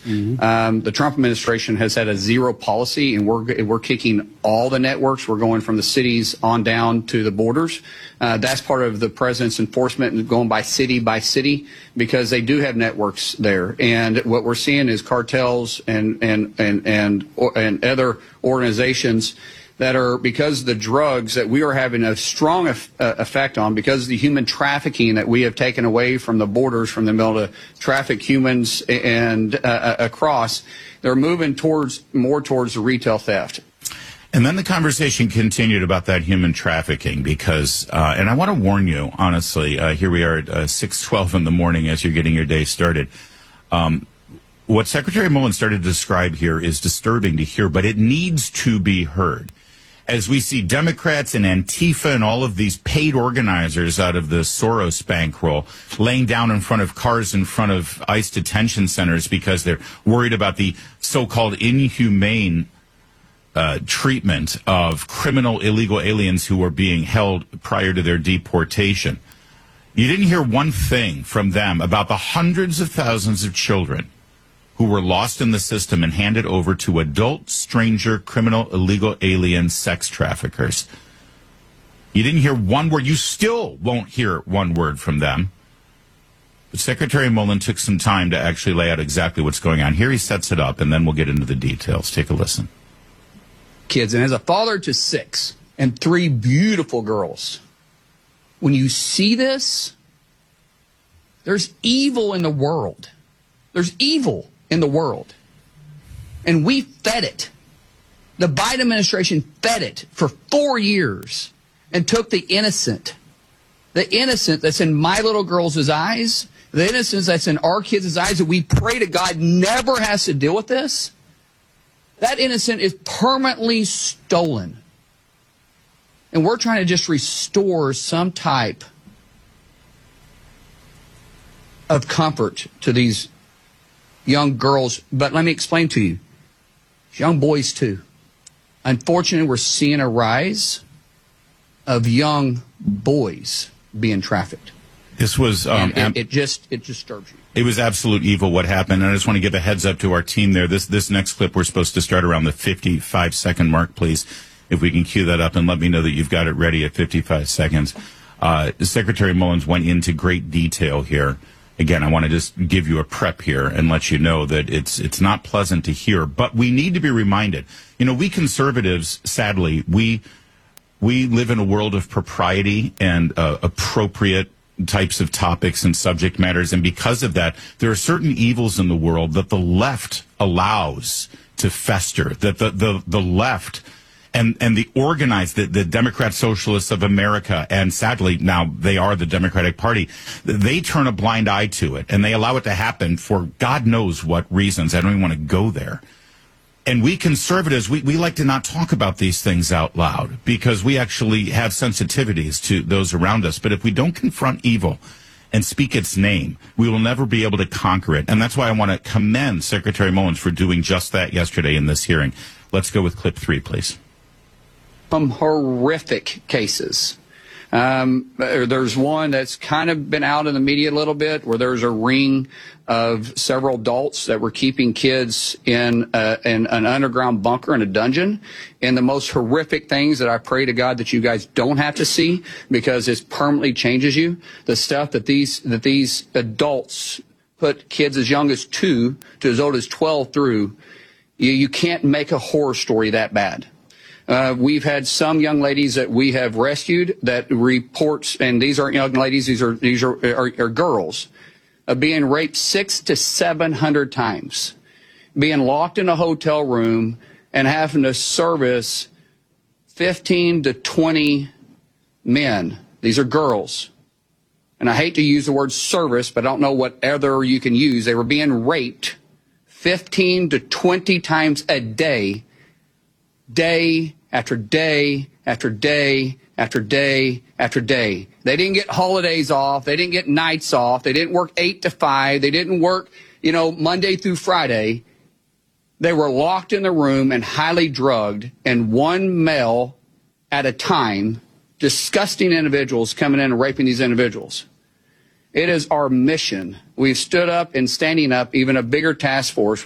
The Trump administration has had a zero policy, and we're kicking all the networks. We're going from the cities on down to the borders. That's part of the president's enforcement and going by city because they do have networks there. And what we're seeing is cartels and other organizations that are, because of the drugs that we are having a strong effect on, because of the human trafficking that we have taken away from the borders, from the middle to traffic humans and across, they're moving more towards the retail theft. And then the conversation continued about that human trafficking because, and I want to warn you, honestly, here we are at 6:12 in the morning as you're getting your day started. What Secretary Mullen started to describe here is disturbing to hear, but it needs to be heard. As we see Democrats and Antifa and all of these paid organizers out of the Soros bankroll laying down in front of cars in front of ICE detention centers because they're worried about the so-called inhumane treatment of criminal illegal aliens who were being held prior to their deportation. You didn't hear one thing from them about the hundreds of thousands of children who were lost in the system and handed over to adult, stranger, criminal, illegal alien sex traffickers. You didn't hear one word. You still won't hear one word from them. But Secretary Mullen took some time to actually lay out exactly what's going on. Here he sets it up, and then we'll get into the details. Take a listen. Kids, and as a father to 6 and 3 beautiful girls, when you see this, there's evil in the world. There's evil in the world. And we fed it. The Biden administration fed it for 4 years and took the innocent that's in my little girls' eyes, the innocence that's in our kids' eyes that we pray to God never has to deal with this. That innocent is permanently stolen. And we're trying to just restore some type of comfort to these young girls. But let me explain to you, young boys too. Unfortunately, we're seeing a rise of young boys being trafficked. This was it disturbs you. It was absolute evil what happened, and I just want to give a heads up to our team there. This next clip, we're supposed to start around the 55-second mark, please. If we can cue that up and let me know that you've got it ready at 55 seconds. Secretary Mullins went into great detail here. Again, I want to just give you a prep here and let you know that it's not pleasant to hear, but we need to be reminded. You know, we conservatives, sadly, we live in a world of propriety and appropriate types of topics and subject matters, and because of that, there are certain evils in the world that the left allows to fester, that the left and the organized, the Democrat Socialists of America, and sadly now they are the Democratic Party, they turn a blind eye to it, and they allow it to happen for God knows what reasons. I don't even want to go there. And we conservatives, we like to not talk about these things out loud because we actually have sensitivities to those around us. But if we don't confront evil and speak its name, we will never be able to conquer it. And that's why I want to commend Secretary Mullins for doing just that yesterday in this hearing. Let's go with clip 3, please. Some horrific cases. There's one that's kind of been out in the media a little bit where there's a ring of several adults that were keeping kids in an underground bunker in a dungeon. And the most horrific things that I pray to God that you guys don't have to see because it permanently changes you. The stuff that these adults put kids as young as 2 to as old as 12 through, you can't make a horror story that bad. We've had some young ladies that we have rescued that reports, and these aren't young ladies, these are girls, being raped 600 to 700 times, being locked in a hotel room and having to service 15 to 20 men. These are girls. And I hate to use the word service, but I don't know what other you can use. They were being raped 15 to 20 times a day, day after day after day after day after day. They didn't get holidays off. They didn't get nights off. They didn't work 8 to 5. They didn't work, Monday through Friday. They were locked in the room and highly drugged, and one male at a time, disgusting individuals coming in and raping these individuals. It is our mission. We've stood up and standing up even a bigger task force